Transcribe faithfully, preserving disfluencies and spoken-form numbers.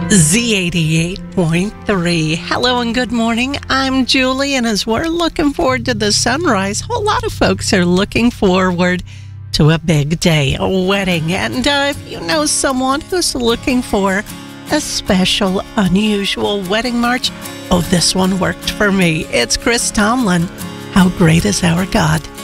Z eighty-eight point three. Hello and good morning. I'm Julie, and as we're looking forward to the sunrise, a whole lot of folks are looking forward to a big day, a wedding. And uh, if you know someone who's looking for a special, unusual wedding march, oh, this one worked for me. It's Chris Tomlin. How great is our God?